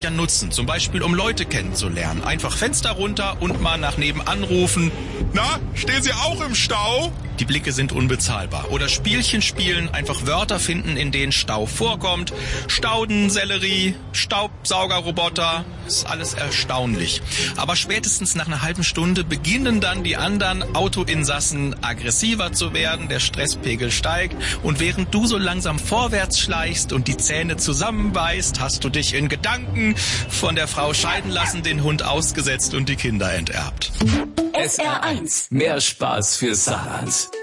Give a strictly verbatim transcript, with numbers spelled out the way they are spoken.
ja nutzen, zum Beispiel um Leute kennenzulernen. Einfach Fenster runter und mal nach nebenan rufen. Na, stehen Sie auch im Stau? Die Blicke sind unbezahlbar. Oder Spielchen spielen, einfach Wörter finden, in denen Stau vorkommt. Stauden, Sellerie, Staubsaugerroboter, ist alles erstaunlich. Aber spätestens nach einer halben Stunde beginnen dann die anderen Autoinsassen aggressiver zu werden, der Stresspegel steigt und während du so langsam vorwärts schleichst und die Zähne zusammenbeißt, hast du dich in Gedanken von der Frau scheiden lassen, den Hund ausgesetzt und die Kinder enterbt. S R eins. Mehr Spaß für Saarland.